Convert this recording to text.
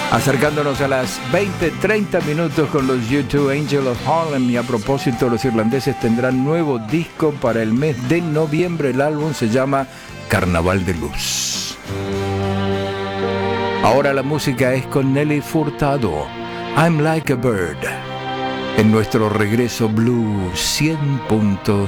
Acercándonos a las 20:30 minutos con los U2, Angel of Harlem. Y a propósito, los irlandeses tendrán nuevo disco para el mes de noviembre. El álbum se llama Carnaval de Luz. Ahora la música es con Nelly Furtado, I'm Like a Bird, en nuestro regreso Blue 100.5.